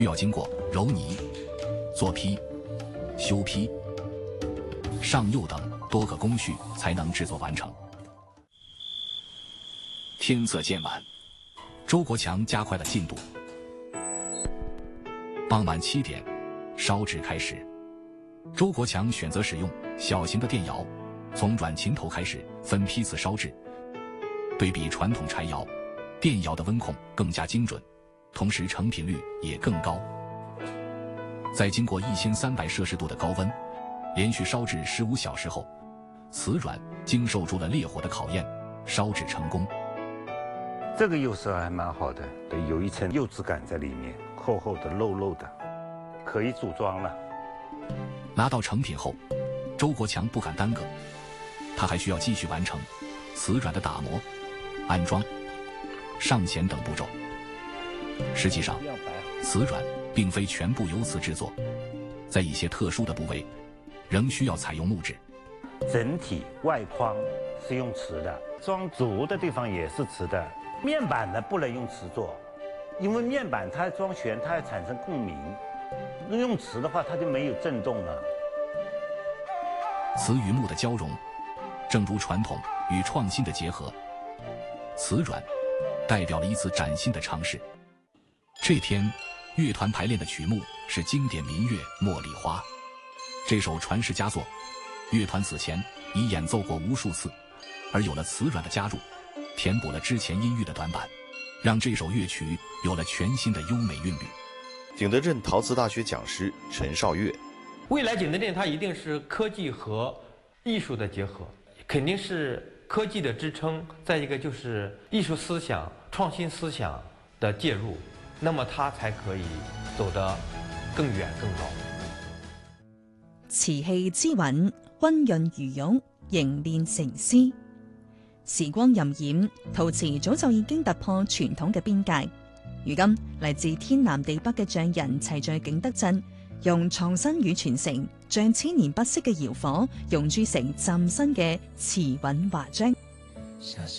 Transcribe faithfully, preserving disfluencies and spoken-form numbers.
要经过揉泥、做坯、修坯、上釉等多个工序才能制作完成。天色渐晚，周国强加快了进度。傍晚七点，烧制开始。周国强选择使用小型的电窑，从软琴头开始分批次烧制。对比传统柴窑，电窑的温控更加精准，同时成品率也更高。在经过一千三百摄氏度的高温，连续烧制十五小时后，瓷软经受住了烈火的考验，烧制成功。 这个釉色还蛮好的，对，有一层釉质感在里面，厚厚的、漏漏的，可以组装了。 拿到成品后，周国强不敢耽搁，他还需要继续完成瓷软的打磨、安装、上弦等步骤。实际上，瓷软并非全部由瓷制作，在一些特殊的部位，仍需要采用木质。 整体外框是用瓷的，装足的地方也是瓷的。面板呢不能用瓷做，因为面板它装旋，它要产生共鸣。用瓷的话，它就没有震动了。 瓷与木的交融，正如传统与创新的结合，瓷软代表了一次崭新的尝试。这天，乐团排练的曲目是经典民乐《茉莉花》。这首传世佳作，乐团此前已演奏过无数次，而有了瓷软的加入，填补了之前音域的短板，让这首乐曲有了全新的优美韵律。 景德镇陶瓷大学讲师陈少月， 未来景德镇它一定是科技和艺术的结合，肯定是科技的支撑，再一个就是艺术思想、创新思想的介入，那么它才可以走得更遠更高。 瓷器之韻，溫潤如玉，凝練成詩。時光荏苒，陶瓷早就已經突破傳統嘅邊界。如今嚟自天南地北嘅匠人齊聚景德鎮，用創新與傳承，將千年不息嘅窯火熔鑄成嶄新嘅瓷韻華章。